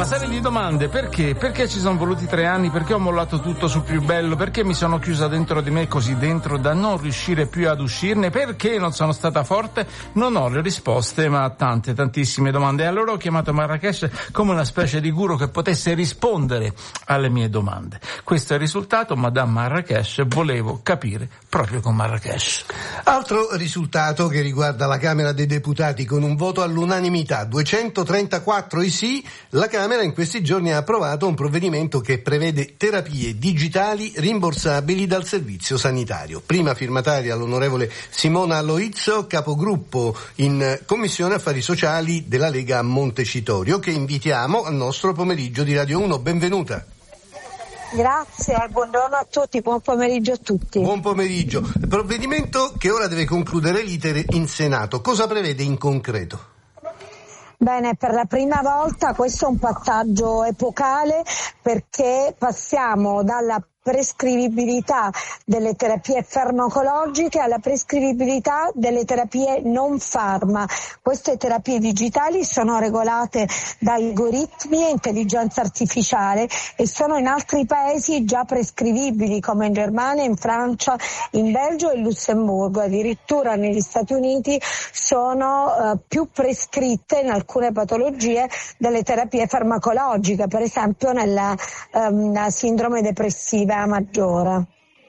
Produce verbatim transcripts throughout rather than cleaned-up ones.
una serie di domande. Perché? Perché ci sono voluti tre anni? Perché ho mollato tutto sul più bello? Perché mi sono chiusa dentro di me così dentro da non riuscire più ad uscirne? Perché non sono stata forte? Non ho le risposte, ma tante, tantissime domande. E allora ho chiamato Marrakesh come una specie di guru che potesse rispondere alle mie domande. Questo è il risultato, Madame Marrakesh. Volevo capire proprio con Marrakesh. Altro risultato che riguarda la Camera dei Deputati con un voto all'unanimità, duecentotrentaquattro i sì, la Camera in questi giorni ha approvato un provvedimento che prevede terapie digitali rimborsabili dal servizio sanitario. Prima firmataria l'onorevole Simona Loizzo, capogruppo in Commissione Affari Sociali della Lega a Montecitorio, che invitiamo al nostro pomeriggio di Radio uno. Benvenuta. Grazie, buongiorno a tutti, buon pomeriggio a tutti. Buon pomeriggio. Il provvedimento che ora deve concludere l'iter in Senato, cosa prevede in concreto? Bene, per la prima volta questo è un passaggio epocale, perché passiamo dalla prescrivibilità delle terapie farmacologiche alla prescrivibilità delle terapie non farma. Queste terapie digitali sono regolate da algoritmi e intelligenza artificiale e sono in altri paesi già prescrivibili, come in Germania, in Francia, in Belgio e in Lussemburgo. Addirittura negli Stati Uniti sono eh, più prescritte in alcune patologie delle terapie farmacologiche, per esempio nella ehm, sindrome depressiva maggiore.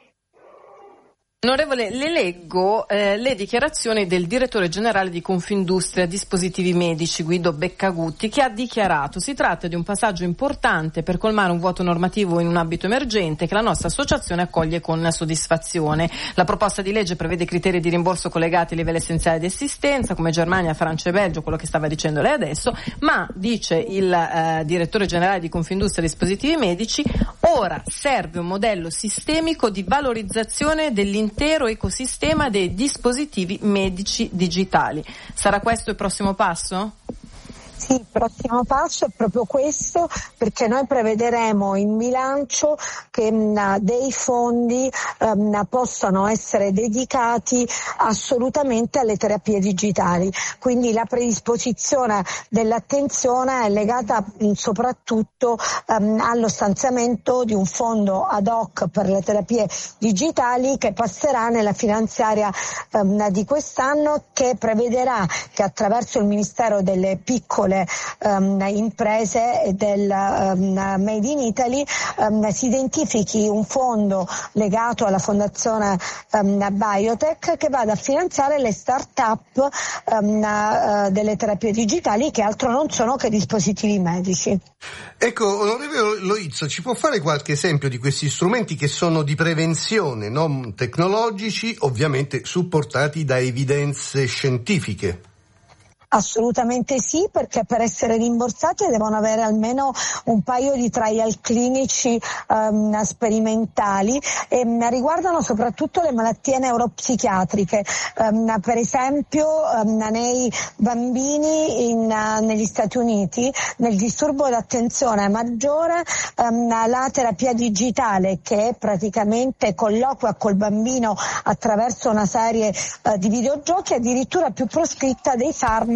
Onorevole, le leggo eh, le dichiarazioni del direttore generale di Confindustria Dispositivi Medici, Guido Beccagutti, che ha dichiarato: si tratta di un passaggio importante per colmare un vuoto normativo in un ambito emergente che la nostra associazione accoglie con soddisfazione. La proposta di legge prevede criteri di rimborso collegati ai livelli essenziali di assistenza, come Germania, Francia e Belgio, quello che stava dicendo lei adesso, ma, dice il eh, direttore generale di Confindustria Dispositivi Medici, ora serve un modello sistemico di valorizzazione dell'intero intero ecosistema dei dispositivi medici digitali. Sarà questo il prossimo passo? Sì, il prossimo passo è proprio questo, perché noi prevederemo in bilancio che mh, dei fondi mh, possano essere dedicati assolutamente alle terapie digitali. Quindi la predisposizione dell'attenzione è legata mh, soprattutto mh, allo stanziamento di un fondo ad hoc per le terapie digitali, che passerà nella finanziaria mh, di quest'anno, che prevederà che attraverso il Ministero delle Piccole Um, imprese del um, Made in Italy um, si identifichi un fondo legato alla fondazione um, Biotech, che vada a finanziare le start-up um, uh, delle terapie digitali, che altro non sono che dispositivi medici. Ecco, onorevole Loizzo, ci può fare qualche esempio di questi strumenti che sono di prevenzione, non tecnologici, ovviamente supportati da evidenze scientifiche? Assolutamente sì, perché per essere rimborsati devono avere almeno un paio di trial clinici um, sperimentali e um, riguardano soprattutto le malattie neuropsichiatriche. Um, per esempio um, nei bambini in, uh, negli Stati Uniti, nel disturbo d'attenzione maggiore, um, la terapia digitale, che praticamente colloquia col bambino attraverso una serie uh, di videogiochi, è addirittura più proscritta dei farmaci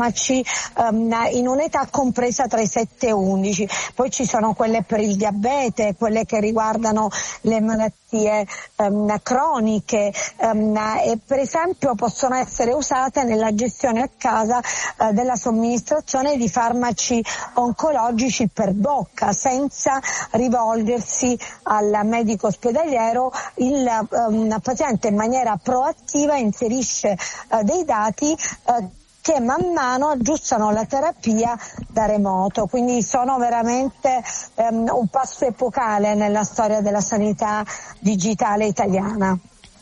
Um, in un'età compresa tra i sette e undici. Poi ci sono quelle per il diabete, quelle che riguardano le malattie um, croniche um, e per esempio possono essere usate nella gestione a casa uh, della somministrazione di farmaci oncologici per bocca, senza rivolgersi al medico ospedaliero. Il um, paziente in maniera proattiva inserisce uh, dei dati uh, che man mano aggiustano la terapia da remoto, quindi sono veramente um, un passo epocale nella storia della sanità digitale italiana.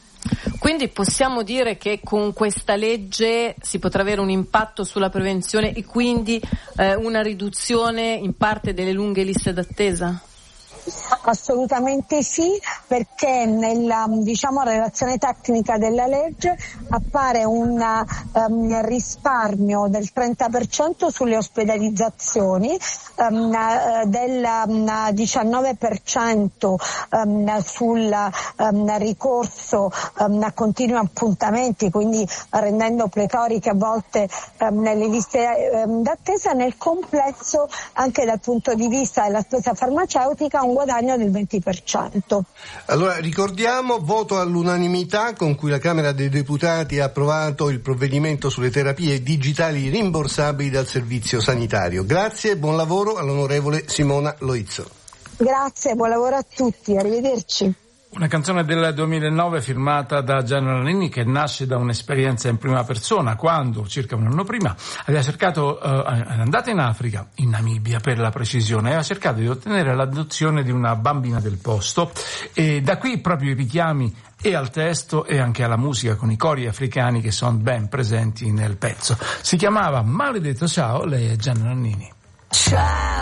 Quindi possiamo dire che con questa legge si potrà avere un impatto sulla prevenzione e quindi eh, una riduzione in parte delle lunghe liste d'attesa? Assolutamente sì, perché nella, diciamo, relazione tecnica della legge appare un um, risparmio del trenta per cento sulle ospedalizzazioni, um, uh, del um, diciannove per cento um, sul um, ricorso um, a continui appuntamenti, quindi rendendo pletoriche a volte um, nelle liste um, d'attesa. Nel complesso, anche dal punto di vista della spesa farmaceutica, un guadagno del venti per cento. Allora ricordiamo, voto all'unanimità con cui la Camera dei Deputati ha approvato il provvedimento sulle terapie digitali rimborsabili dal servizio sanitario. Grazie e buon lavoro all'onorevole Simona Loizzo. Grazie, buon lavoro a tutti, arrivederci. Una canzone del duemilanove firmata da Gianna Nannini, che nasce da un'esperienza in prima persona quando, circa un anno prima, aveva cercato, eh, è andata in Africa, in Namibia per la precisione, aveva cercato di ottenere l'adozione di una bambina del posto, e da qui proprio i richiami e al testo e anche alla musica con i cori africani che sono ben presenti nel pezzo. Si chiamava Maledetto Ciao, lei è Gianna Nannini. Ciao.